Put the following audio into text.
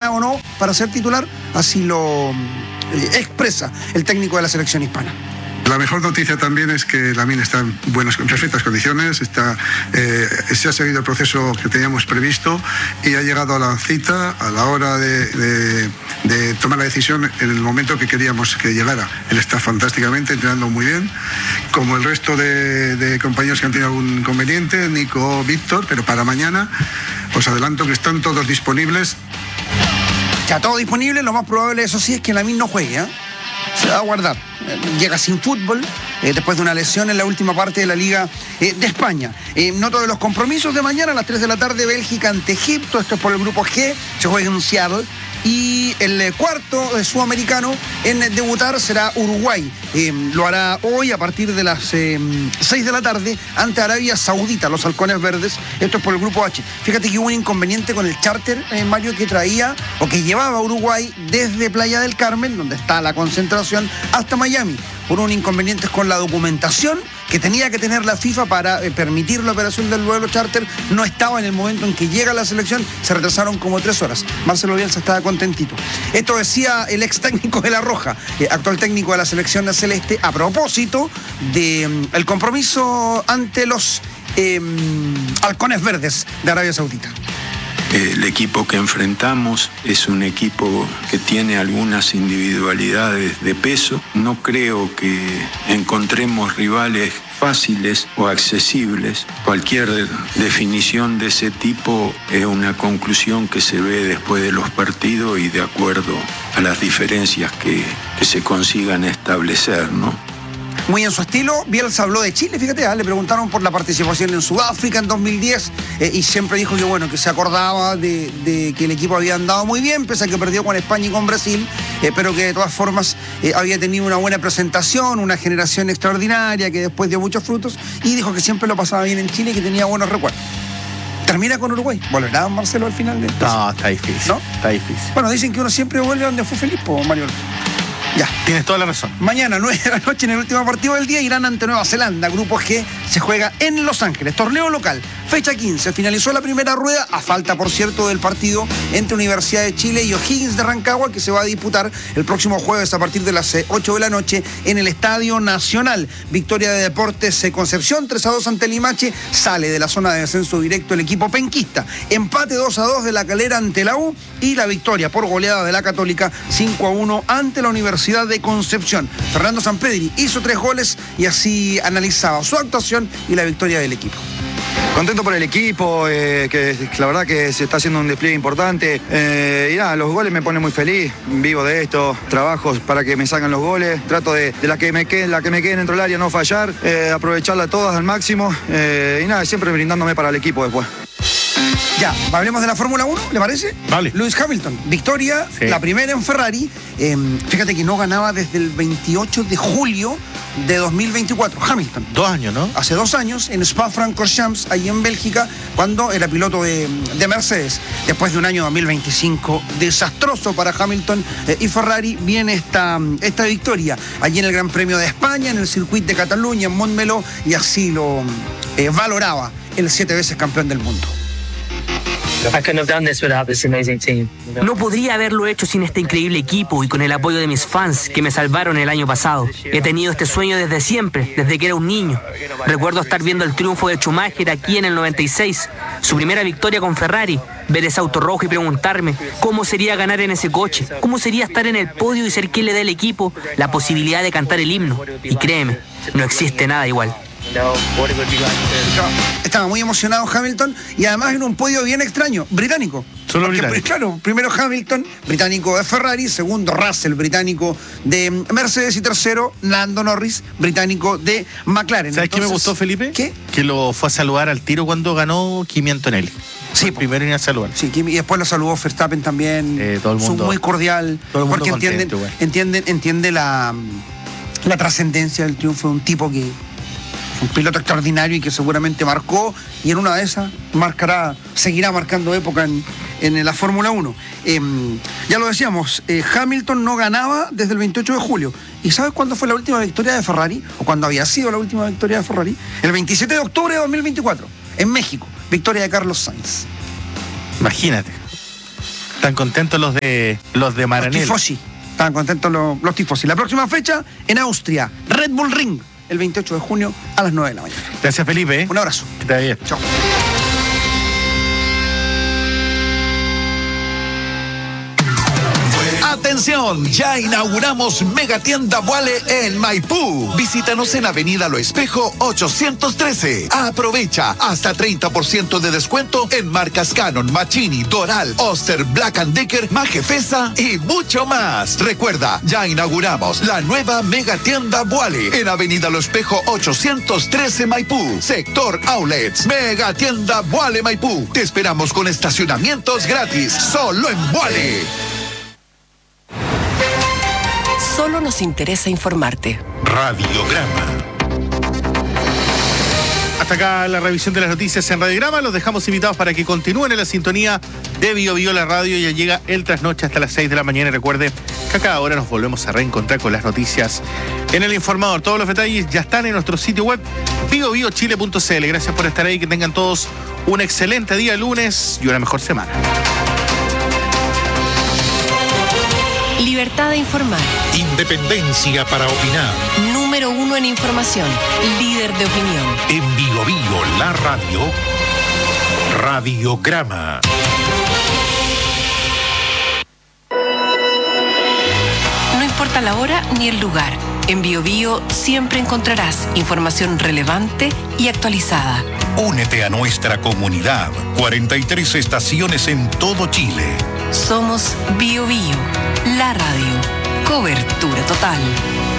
estará o no para ser titular, así lo expresa el técnico de la selección hispana. La mejor noticia también es que Lamine está en perfectas condiciones, se ha seguido el proceso que teníamos previsto y ha llegado a la cita a la hora de tomar la decisión en el momento que queríamos que llegara. Él está fantásticamente, entrenando muy bien, como el resto de compañeros que han tenido algún inconveniente, Nico, Víctor, pero para mañana os adelanto que están todos disponibles. Ya todo disponible, lo más probable, eso sí, es que Lamine no juegue, ¿eh? Se va a guardar. Llega sin fútbol después de una lesión en la última parte de la Liga de España. Noto de los compromisos de mañana a las 3 de la tarde, Bélgica ante Egipto. Esto es por el grupo G, se juega en Seattle. Y el cuarto sudamericano en debutar será Uruguay. Lo hará hoy a partir de las 6 de la tarde ante Arabia Saudita, los halcones verdes. Esto es por el grupo H. Fíjate que hubo un inconveniente con el charter, Mario, que traía o que llevaba a Uruguay desde Playa del Carmen, donde está la concentración, hasta Miami. Hubo un inconveniente con la documentación que tenía que tener la FIFA para permitir la operación del vuelo charter. No estaba en el momento en que llega la selección, se retrasaron como 3 horas. Marcelo Bielsa estaba contentito. Esto decía el ex técnico de La Roja, actual técnico de la selección celeste, a propósito del compromiso ante los halcones verdes de Arabia Saudita. El equipo que enfrentamos es un equipo que tiene algunas individualidades de peso. No creo que encontremos rivales fáciles o accesibles. Cualquier definición de ese tipo es una conclusión que se ve después de los partidos y de acuerdo a las diferencias que se consigan establecer, ¿no? Muy en su estilo. Bielsa habló de Chile, fíjate, le preguntaron por la participación en Sudáfrica en 2010 y siempre dijo que bueno, que se acordaba de que el equipo había andado muy bien, pese a que perdió con España y con Brasil, pero que de todas formas había tenido una buena presentación, una generación extraordinaria que después dio muchos frutos, y dijo que siempre lo pasaba bien en Chile y que tenía buenos recuerdos. Termina con Uruguay. ¿Volverá Marcelo al final del proceso? No, está difícil. ¿No? Está difícil. Bueno, dicen que uno siempre vuelve a donde fue feliz, Mario. Ya. Tienes toda la razón. Mañana, 9 de la noche, en el último partido del día, Irán ante Nueva Zelanda. Grupo G se juega en Los Ángeles. Torneo local, fecha 15. Finalizó la primera rueda, a falta, por cierto, del partido entre Universidad de Chile y O'Higgins de Rancagua, que se va a disputar el próximo jueves a partir de las 8 de la noche en el Estadio Nacional. Victoria de Deportes Concepción, 3-2 ante Limache. Sale de la zona de descenso directo el equipo penquista. Empate 2-2 de La Calera ante la U. Y la victoria por goleada de la Católica 5-1 ante la Universidad de Concepción. Fernando Sampedri hizo 3 goles y así analizaba su actuación y la victoria del equipo. Contento por el equipo, que la verdad que se está haciendo un despliegue importante. Y nada, los goles me ponen muy feliz. Vivo de esto, trabajo para que me salgan los goles. Trato de la que me queden dentro del área no fallar, aprovecharla todas al máximo. Y nada, siempre brindándome para el equipo después. Ya, hablemos de la Fórmula 1, ¿le parece? Vale. Lewis Hamilton, victoria, sí. La primera en Ferrari. Fíjate que no ganaba desde el 28 de julio de 2024. Hamilton. 2 años, ¿no? Hace 2 años en Spa-Francorchamps, ahí en Bélgica, cuando era piloto de Mercedes. Después de un año 2025 desastroso para Hamilton y Ferrari, viene esta victoria allí en el Gran Premio de España, en el circuito de Cataluña, en Montmeló, y así lo valoraba el 7 veces campeón del mundo. No podría haberlo hecho sin este increíble equipo y con el apoyo de mis fans que me salvaron el año pasado. He tenido este sueño desde siempre, desde que era un niño. Recuerdo estar viendo el triunfo de Schumacher aquí en el 96, su primera victoria con Ferrari, ver ese auto rojo y preguntarme cómo sería ganar en ese coche, cómo sería estar en el podio y ser quien le dé al equipo la posibilidad de cantar el himno. Y créeme, no existe nada igual. Estaba muy emocionado Hamilton y además en un podio bien extraño, británico. Solo británico. Claro, primero Hamilton, británico de Ferrari, segundo Russell, británico de Mercedes, y tercero Lando Norris, británico de McLaren. ¿Sabes qué me gustó, Felipe? ¿Qué? Que lo fue a saludar al tiro cuando ganó Kimi Antonelli. Sí, primero iba a saludar. Sí, y después lo saludó Verstappen también. Todo el mundo, muy cordial. Todo el mundo porque contento, entiende la trascendencia del triunfo de un tipo que un piloto extraordinario y que seguramente marcó, y en una de esas seguirá marcando época en la Fórmula 1. Ya lo decíamos, Hamilton no ganaba desde el 28 de julio. ¿Y sabes cuándo fue la última victoria de Ferrari? ¿O cuándo había sido la última victoria de Ferrari? El 27 de octubre de 2024, en México. Victoria de Carlos Sainz. Imagínate. Están contentos los de Maranello. Los tifosi. Estaban contentos los tifosi. La próxima fecha en Austria, Red Bull Ring, el 28 de junio a las 9 de la mañana. Gracias, Felipe. Un abrazo. Que te vaya bien. Chao. Atención, ya inauguramos Megatienda Vuale en Maipú. Visítanos en Avenida Lo Espejo 813. Aprovecha hasta 30% de descuento en marcas Canon, Machini, Doral, Oster, Black & Decker, Majefesa y mucho más. Recuerda, ya inauguramos la nueva Megatienda Vuale en Avenida Lo Espejo 813 Maipú. Sector Outlets. Megatienda Vuale Maipú. Te esperamos con estacionamientos gratis. Solo en Vuale. Solo nos interesa informarte. Radiograma. Hasta acá la revisión de las noticias en Radiograma. Los dejamos invitados para que continúen en la sintonía de Bio la radio. Ya llega el trasnoche hasta las 6 de la mañana. Y recuerde que a cada hora nos volvemos a reencontrar con las noticias en El Informador. Todos los detalles ya están en nuestro sitio web biobiochile.cl. Gracias por estar ahí. Que tengan todos un excelente día lunes y una mejor semana. Libertad de informar. Independencia para opinar. Número 1 en información. Líder de opinión. En Bio la radio. Radiograma. No importa la hora ni el lugar. En Bio siempre encontrarás información relevante y actualizada. Únete a nuestra comunidad. 43 estaciones en todo Chile. Somos Bio, la radio. Cobertura total.